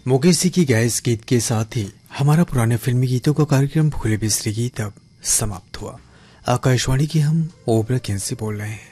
मुकेश जी की गाए इस गीत के साथ ही हमारा पुराने फिल्मी गीतों का कार्यक्रम भूले बिसरे गीत अब समाप्त हुआ। आकाशवाणी की हम ओबरा से बोल रहे हैं।